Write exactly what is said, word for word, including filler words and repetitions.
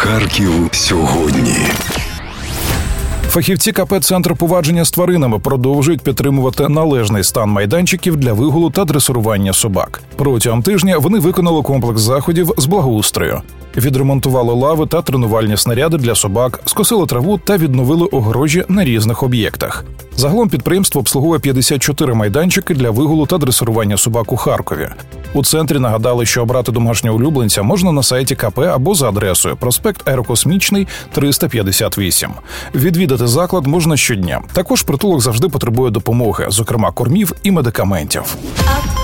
Харків сьогодні. Фахівці ка пе «Центр поводження з тваринами» продовжують підтримувати належний стан майданчиків для вигулу та дресирування собак. Протягом тижня вони виконали комплекс заходів з благоустрою. Відремонтували лави та тренувальні снаряди для собак, скосили траву та відновили огорожі на різних об'єктах. Загалом підприємство обслуговує п'ятдесят чотири майданчики для вигулу та дресирування собак у Харкові. У центрі нагадали, що обрати домашнього улюбленця можна на сайті ка пе або за адресою проспект Аерокосмічний, триста п'ятдесят вісім. Відвідати заклад можна щодня. Також притулок завжди потребує допомоги, зокрема кормів і медикаментів.